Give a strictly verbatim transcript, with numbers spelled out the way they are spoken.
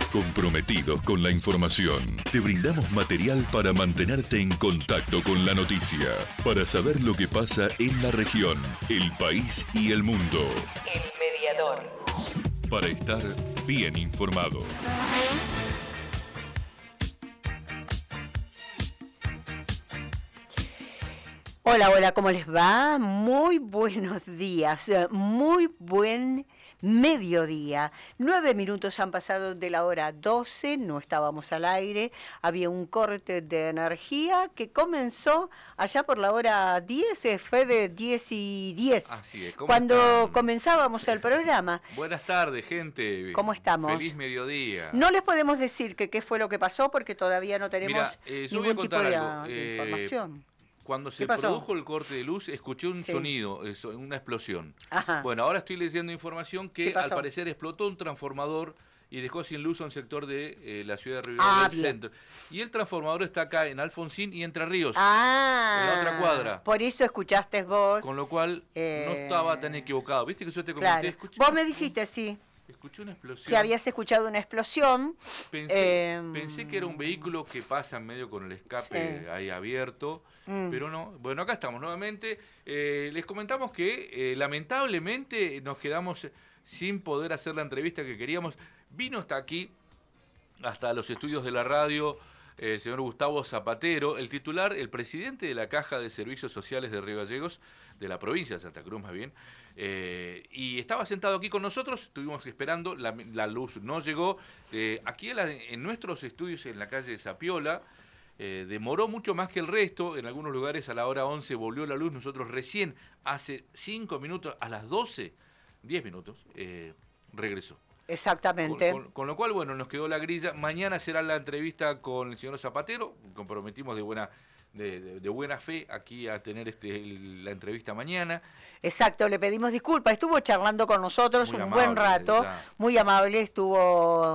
Comprometidos con la información, te brindamos material para mantenerte en contacto con la noticia, para saber lo que pasa en la región, el país y el mundo. El mediador. Para estar bien informado. Hola, hola, ¿cómo les va? Muy buenos días, muy buen mediodía. Nueve minutos han pasado de la hora doce, no estábamos al aire, había un corte de energía que comenzó allá por la hora diez, fue de diez y diez. Así es, ¿cómo cuando están? comenzábamos el programa. Buenas tardes, gente. ¿Cómo estamos? Feliz mediodía. No les podemos decir que qué fue lo que pasó porque todavía no tenemos Mira, eh, yo voy a ningún tipo contar de, algo. de Eh, información. Cuando se pasó? produjo el corte de luz, escuché un Sí. sonido, eso, una explosión. Ajá. Bueno, ahora estoy leyendo información ¿Qué que pasó? al parecer explotó un transformador y dejó sin luz a un sector de eh, la ciudad de Río Ah, del bien. Centro. Y el transformador está acá en Alfonsín y Entre Ríos, Ah, en la otra cuadra. Por eso escuchaste vos. Con lo cual eh, no estaba tan equivocado. ¿Viste que yo te comenté? Claro. Escuché Vos un- me dijiste, sí, Escuché una explosión. que habías escuchado una explosión. Pensé, eh, pensé que era un vehículo que pasa en medio con el escape Sí. ahí abierto, Mm. pero no. Bueno, acá estamos nuevamente. Eh, les comentamos que eh, lamentablemente nos quedamos sin poder hacer la entrevista que queríamos. Vino hasta aquí, hasta los estudios de la radio, eh, el señor Gustavo Zapatero, el titular, el presidente de la Caja de Servicios Sociales de Río Gallegos, de la provincia de Santa Cruz más bien, eh, y estaba sentado aquí con nosotros, estuvimos esperando, la, la luz no llegó. Eh, aquí en, la, en nuestros estudios en la calle Zapiola, eh, demoró mucho más que el resto, en algunos lugares a la hora once volvió la luz, nosotros recién, hace cinco minutos, a las doce, diez minutos, eh, regresó. Exactamente. Con, con, con lo cual, bueno, nos quedó la grilla. Mañana será la entrevista con el señor Zapatero. Comprometimos de buena de, de, de buena fe aquí a tener este el, la entrevista mañana. Exacto, le pedimos disculpas. Estuvo charlando con nosotros Muy un amable, buen rato, ya. muy amable, estuvo